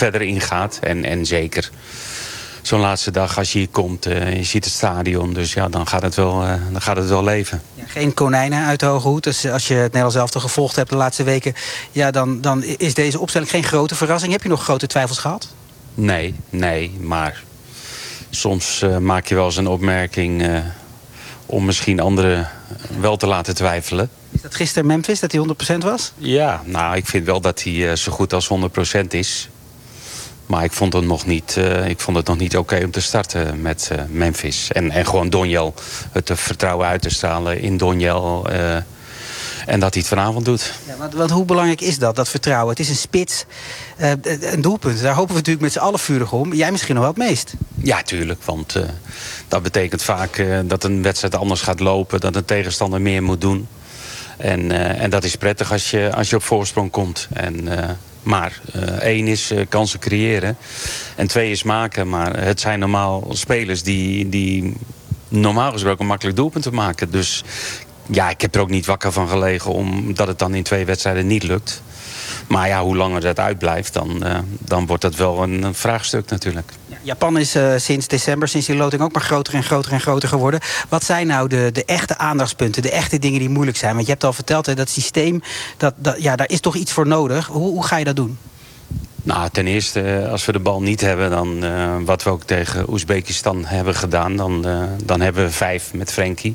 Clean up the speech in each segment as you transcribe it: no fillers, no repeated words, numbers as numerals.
verder ingaat. En zeker zo'n laatste dag als je hier komt, je ziet het stadion. Dus ja, dan gaat het wel leven. Ja, geen konijnen uit de hoge hoed. Dus als je het Nederlands elftal gevolgd hebt de laatste weken, ja, dan is deze opstelling geen grote verrassing. Heb je nog grote twijfels gehad? Nee, maar soms maak je wel eens een opmerking om misschien anderen wel te laten twijfelen. Is dat gisteren Memphis, dat hij 100% was? Ja, nou, ik vind wel dat hij zo goed als 100% is. Maar ik vond het nog niet oké om te starten met Memphis. En gewoon Donjel, het vertrouwen uit te stralen in Donjel. En dat hij het vanavond doet. Ja, want hoe belangrijk is dat vertrouwen? Het is een spits, een doelpunt. Daar hopen we natuurlijk met z'n allen vurig om. Jij misschien nog wel het meest. Ja, tuurlijk. Want dat betekent vaak dat een wedstrijd anders gaat lopen. Dat een tegenstander meer moet doen. En dat is prettig als je op voorsprong komt. Maar 1 is kansen creëren. En 2 is maken. Maar het zijn normaal spelers die normaal gesproken makkelijk doelpunten maken. Dus ja, ik heb er ook niet wakker van gelegen omdat het dan in 2 wedstrijden niet lukt. Maar ja, hoe langer dat uitblijft, dan wordt dat wel een vraagstuk natuurlijk. Japan is sinds december, sinds die loting ook maar groter en groter en groter geworden. Wat zijn nou de echte aandachtspunten, de echte dingen die moeilijk zijn? Want je hebt al verteld, hè, dat systeem, daar is toch iets voor nodig. Hoe ga je dat doen? Nou, ten eerste, als we de bal niet hebben, dan wat we ook tegen Oezbekistan hebben gedaan, dan hebben we 5 met Frenkie.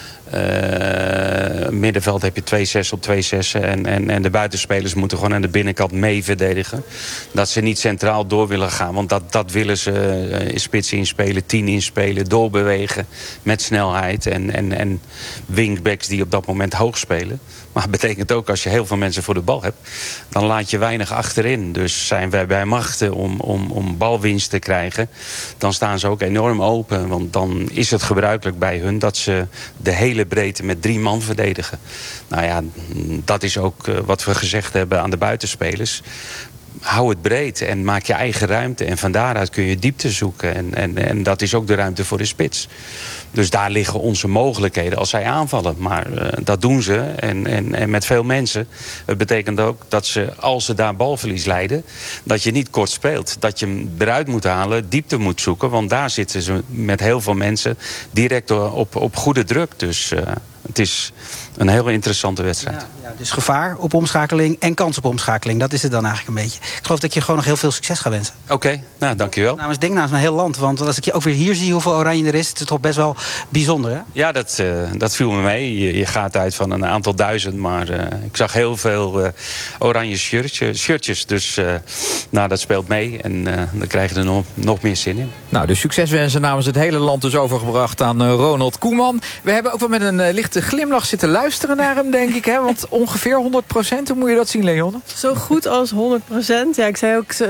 Middenveld heb je 2 6 op 2 6 en de buitenspelers moeten gewoon aan de binnenkant mee verdedigen. Dat ze niet centraal door willen gaan, want dat willen ze. Spits inspelen, 10 inspelen, doorbewegen met snelheid en wingbacks die op dat moment hoog spelen. Maar het betekent ook, als je heel veel mensen voor de bal hebt, dan laat je weinig achterin. Dus zijn wij bij machten om balwinst te krijgen, dan staan ze ook enorm open. Want dan is het gebruikelijk bij hun dat ze de hele breedte met 3 man verdedigen. Nou ja, dat is ook wat we gezegd hebben aan de buitenspelers. Hou het breed en maak je eigen ruimte. En van daaruit kun je diepte zoeken. En dat is ook de ruimte voor de spits. Dus daar liggen onze mogelijkheden als zij aanvallen. Maar dat doen ze en met veel mensen. Het betekent ook dat ze, als ze daar balverlies lijden, dat je niet kort speelt. Dat je hem eruit moet halen, diepte moet zoeken. Want daar zitten ze met heel veel mensen direct op goede druk. Dus het is een heel interessante wedstrijd. Ja, dus gevaar op omschakeling en kans op omschakeling. Dat is het dan eigenlijk een beetje. Ik geloof dat je gewoon nog heel veel succes gaat wensen. Oké, nou dankjewel. Namens mijn heel land. Want als ik je ook weer hier zie hoeveel oranje er is, het is toch best wel bijzonder, hè? Ja, dat viel me mee. Je gaat uit van een aantal duizend. Maar ik zag heel veel oranje shirtjes. Dus dat speelt mee. En dan krijg je er nog meer zin in. Nou, de succeswensen namens het hele land dus overgebracht aan Ronald Koeman. We hebben ook wel met een lichte glimlach zitten luisteren naar hem, denk ik. Hè? Want ongeveer 100%, hoe moet je dat zien, Leon? Zo goed als 100%. Ja, ik zei ook,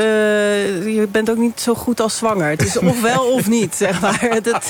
je bent ook niet zo goed als zwanger. Het is of wel of niet, zeg maar.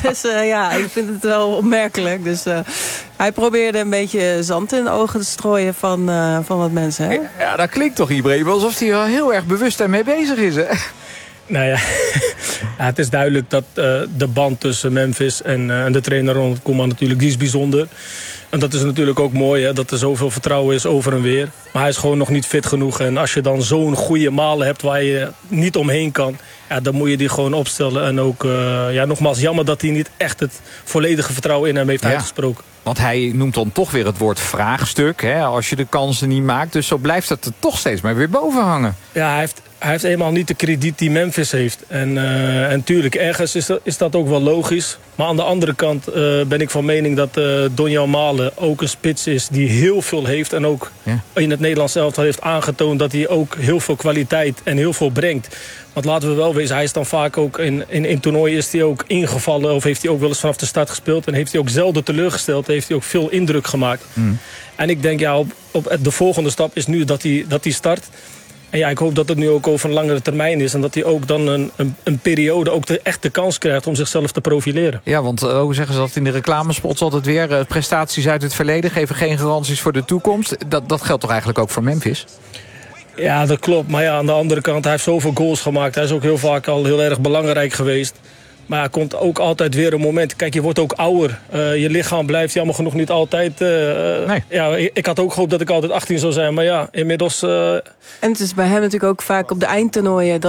Ik vind het wel opmerkelijk. Dus hij probeerde een beetje zand in de ogen te strooien van wat mensen. Hè? Ja, dat klinkt toch, Ibrahim, alsof hij er heel erg bewust mee bezig is, hè? Nou ja, het is duidelijk dat de band tussen Memphis en de trainer Ronald Koeman natuurlijk, die is bijzonder. En dat is natuurlijk ook mooi, hè, dat er zoveel vertrouwen is over en weer. Maar hij is gewoon nog niet fit genoeg. En als je dan zo'n goede malen hebt waar je niet omheen kan, ja, dan moet je die gewoon opstellen. En ook, nogmaals, jammer dat hij niet echt het volledige vertrouwen in hem heeft uitgesproken. Want hij noemt dan toch weer het woord vraagstuk, hè, als je de kansen niet maakt. Dus zo blijft het er toch steeds maar weer boven hangen. Ja, hij heeft eenmaal niet de krediet die Memphis heeft. En tuurlijk, ergens is dat ook wel logisch. Maar aan de andere kant ben ik van mening dat Donjel Malen ook een spits is die heel veel heeft. En ook in het Nederlands elftal heeft aangetoond dat hij ook heel veel kwaliteit en heel veel brengt. Want laten we wel wezen, hij is dan vaak ook in toernooien is hij ook ingevallen. Of heeft hij ook wel eens vanaf de start gespeeld. En heeft hij ook zelden teleurgesteld. Heeft hij ook veel indruk gemaakt. En ik denk, op de volgende stap is nu dat hij start. En ja, ik hoop dat het nu ook over een langere termijn is. En dat hij ook dan een periode ook echt de kans krijgt om zichzelf te profileren. Ja, want hoe zeggen ze dat in de reclamespots altijd weer? Prestaties uit het verleden geven geen garanties voor de toekomst. Dat geldt toch eigenlijk ook voor Memphis? Ja, dat klopt. Maar ja, aan de andere kant, hij heeft zoveel goals gemaakt. Hij is ook heel vaak al heel erg belangrijk geweest. Maar er komt ook altijd weer een moment. Kijk, je wordt ook ouder. Je lichaam blijft jammer genoeg niet altijd. Nee. Ja, ik had ook gehoopt dat ik altijd 18 zou zijn. Maar ja, inmiddels. En het is bij hem natuurlijk ook vaak op de eindtoernooien